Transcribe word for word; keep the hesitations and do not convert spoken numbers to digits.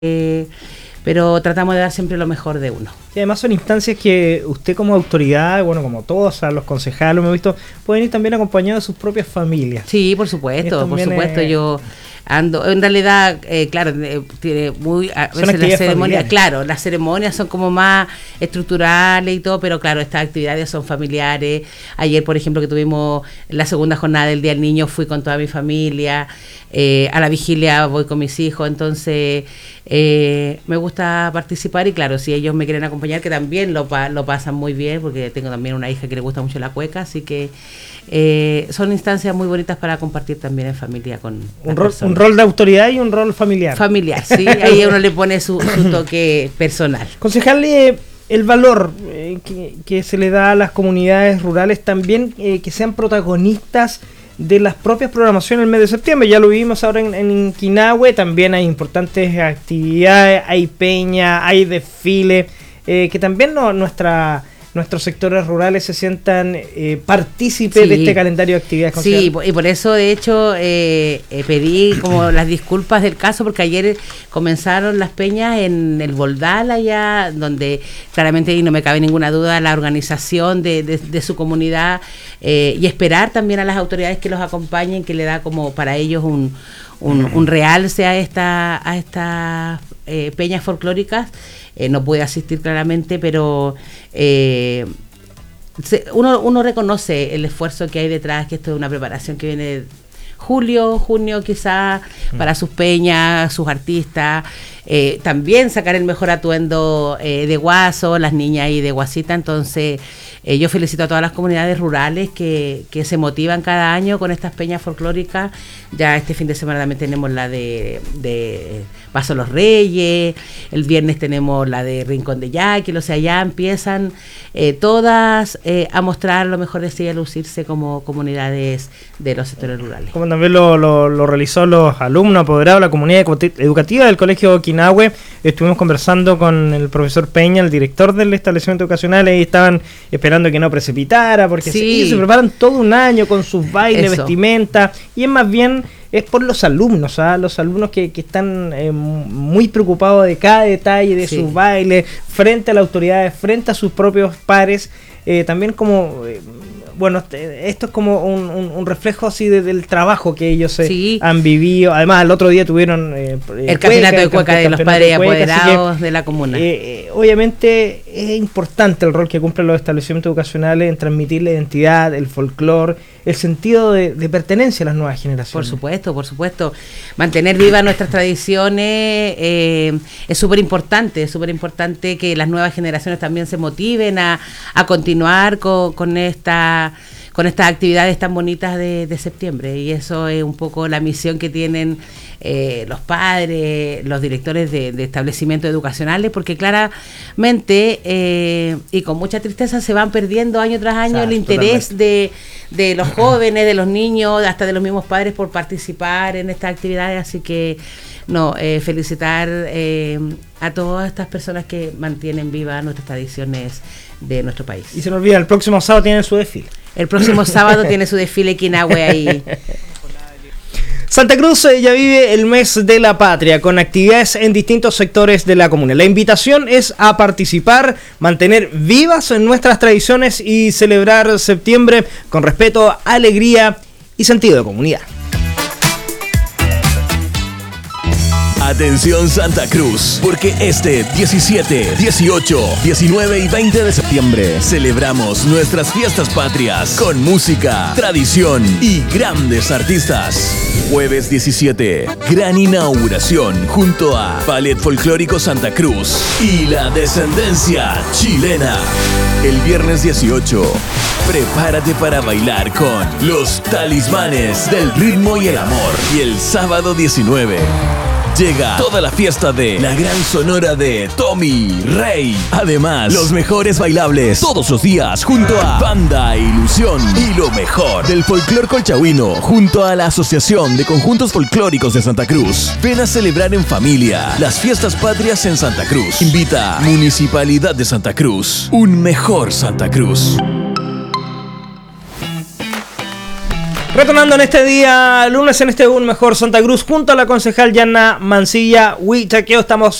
Eh, pero tratamos de dar siempre lo mejor de uno. Y además son instancias que usted como autoridad, bueno, como todos, o sea, los concejales, me he visto, pueden ir también acompañados de sus propias familias. Sí, por supuesto, por supuesto, es... yo ando, en realidad, eh, claro, eh, tiene muy, a veces las ceremonias, claro, las ceremonias son como más estructurales y todo, pero claro, estas actividades son familiares. Ayer, por ejemplo, que tuvimos la segunda jornada del Día del Niño, fui con toda mi familia, eh, a la vigilia voy con mis hijos, entonces eh, me gusta participar y claro, si ellos me quieren acompañar, que también lo, lo pasan muy bien, porque tengo también una hija que le gusta mucho la cueca, así que eh, son instancias muy bonitas para compartir también en familia con un rol, un rol de autoridad y un rol familiar. Familiar, sí, ahí uno le pone su, su toque personal. Concejal, eh, el valor eh, que, que se le da a las comunidades rurales también, eh, que sean protagonistas de las propias programaciones el mes de septiembre. Ya lo vivimos ahora en, en Inquinahue, también hay importantes actividades, hay peña, hay desfile, eh, que también no, nuestra... nuestros sectores rurales se sientan eh, partícipes sí. de este calendario de actividades. Sí, y por eso de hecho eh, eh, pedí como las disculpas del caso, porque ayer comenzaron las peñas en el Boldal allá, donde claramente y no me cabe ninguna duda la organización de, de, de su comunidad eh, y esperar también a las autoridades que los acompañen, que le da como para ellos un, un, un realce a esta a estas eh, peñas folclóricas. Eh, no pude asistir claramente, pero eh, se, uno, uno reconoce el esfuerzo que hay detrás, que esto es una preparación que viene de julio, junio quizás, mm. para sus peñas, sus artistas, eh, también sacar el mejor atuendo eh, de Guaso, las niñas ahí de Guasita, entonces eh, yo felicito a todas las comunidades rurales que, que se motivan cada año con estas peñas folclóricas. Ya este fin de semana también tenemos la de, de Paso los Reyes, el viernes tenemos la de Rincón de Yaquil, o sea, ya empiezan eh, todas eh, a mostrar lo mejor de sí y a lucirse como comunidades de los sectores rurales. Como también lo, lo, lo realizó los alumnos apoderados de la comunidad educativa del Colegio Inquinahue. Estuvimos conversando con el profesor Peña, el director del establecimiento educacional, y estaban esperando que no precipitara, porque sí. se, se preparan todo un año con sus bailes, Eso. vestimenta, y es más bien es por los alumnos, ¿ah? Los alumnos que, que están eh, muy preocupados de cada detalle de sí. sus bailes, frente a las autoridades, frente a sus propios pares, eh, también como... Eh, bueno, esto es como un, un, un reflejo así de, del trabajo que ellos eh, sí. han vivido. Además, el otro día tuvieron eh, el campeonato de cueca de los padres apoderados de la comuna. Eh, eh, obviamente es importante el rol que cumplen los establecimientos educacionales en transmitir la identidad, el folclore, el sentido de, de pertenencia a las nuevas generaciones. Por supuesto, por supuesto. Mantener vivas nuestras tradiciones eh, es súper importante, es súper importante que las nuevas generaciones también se motiven a, a continuar con, con esta con estas actividades tan bonitas de, de septiembre, y eso es un poco la misión que tienen eh, los padres, los directores de, de establecimientos educacionales, porque claramente eh, y con mucha tristeza se van perdiendo año tras año Exacto, el interés de, de los jóvenes, de los niños, hasta de los mismos padres por participar en estas actividades, así que no, eh, felicitar eh, a todas estas personas que mantienen vivas nuestras tradiciones de nuestro país. Y se me olvida, el próximo sábado tienen su desfile. El próximo sábado tiene su desfile Inquinahue ahí. Santa Cruz ya vive el mes de la patria con actividades en distintos sectores de la comuna. La invitación es a participar, mantener vivas nuestras tradiciones y celebrar septiembre con respeto, alegría y sentido de comunidad. Atención Santa Cruz, porque este diecisiete, dieciocho, diecinueve y veinte de septiembre celebramos nuestras fiestas patrias con música, tradición y grandes artistas. Jueves diecisiete, gran inauguración junto a Ballet Folclórico Santa Cruz y la Descendencia Chilena. El viernes dieciocho, prepárate para bailar con los Talismanes del Ritmo y el Amor. Y el sábado diecinueve, llega toda la fiesta de la gran sonora de Tommy Rey. Además, los mejores bailables todos los días junto a Banda Ilusión y lo mejor del folclor colchagüino junto a la Asociación de Conjuntos Folclóricos de Santa Cruz. Ven a celebrar en familia las fiestas patrias en Santa Cruz. Invita Municipalidad de Santa Cruz. Un mejor Santa Cruz. Retornando en este día, lunes en este Un Mejor Santa Cruz, junto a la concejal Yana Mancilla Huichaqueo, estamos